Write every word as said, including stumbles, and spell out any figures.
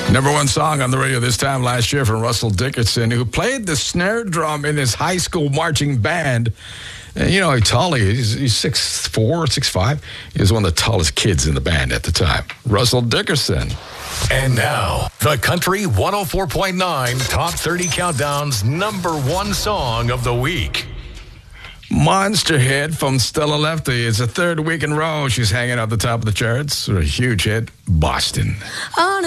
Number one song on the radio this time last year from Russell Dickerson, who played the snare drum in his high school marching band. And you know how tall he is. He's six four, six five. He was one of the tallest kids in the band at the time. Russell Dickerson. And now, the Country one oh four point nine Top thirty Countdown's number one song of the week. Monster hit from Stella Lefty. It's the third week in a row she's hanging out the top of the charts. A huge hit, Boston. On a